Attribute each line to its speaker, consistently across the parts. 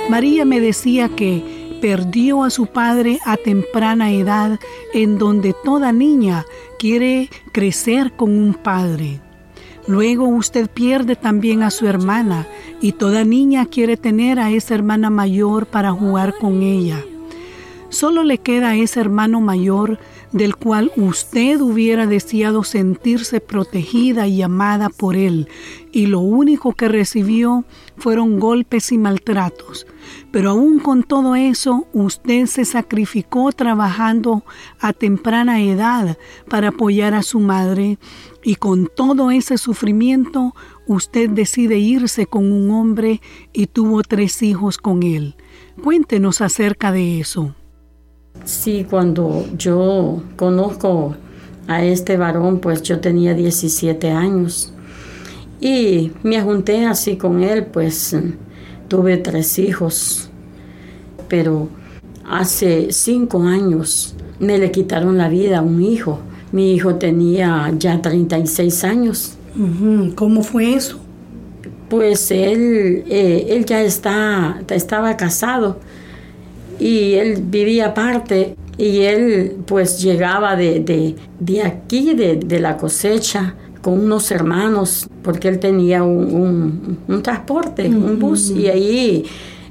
Speaker 1: María me decía que perdió a su padre a temprana edad, en donde toda niña quiere crecer con un padre. Luego usted pierde también a su hermana y toda niña quiere tener a esa hermana mayor para jugar con ella. Solo le queda a ese hermano mayor del cual usted hubiera deseado sentirse protegida y amada por él, y lo único que recibió fueron golpes y maltratos. Pero aún con todo eso, usted se sacrificó trabajando a temprana edad para apoyar a su madre, y con todo ese sufrimiento, usted decide irse con un hombre y tuvo 3 hijos con él. Cuéntenos acerca de eso.
Speaker 2: Sí, cuando yo conozco a este varón, pues yo tenía 17 años y me junté así con él, pues tuve 3 hijos, pero hace 5 años me le quitaron la vida a un hijo. Mi hijo tenía ya 36 años.
Speaker 1: ¿Cómo fue eso?
Speaker 2: Pues él ya estaba casado. Y él vivía aparte y él pues llegaba de aquí, de la cosecha, con unos hermanos, porque él tenía un transporte, un bus, y allí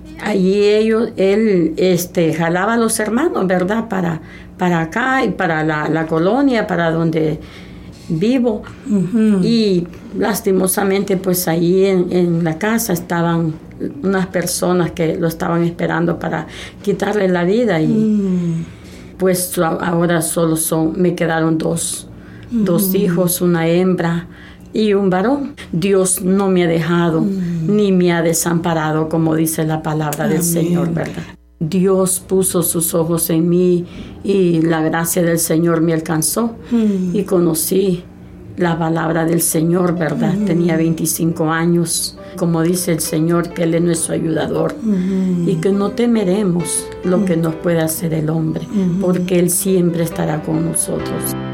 Speaker 2: él jalaba a los hermanos, ¿verdad? Para acá y para la colonia, para donde vivo. Y lastimosamente pues ahí en la casa estaban unas personas que lo estaban esperando para quitarle la vida y pues ahora solo me quedaron dos hijos, una hembra y un varón. Dios no me ha dejado ni me ha desamparado, como dice la palabra del Señor, ¿verdad? Dios puso sus ojos en mí y la gracia del Señor me alcanzó y conocí la palabra del Señor, ¿verdad? Tenía 25 años. Como dice el Señor, que Él es nuestro ayudador y que no temeremos lo que nos pueda hacer el hombre, porque Él siempre estará con nosotros.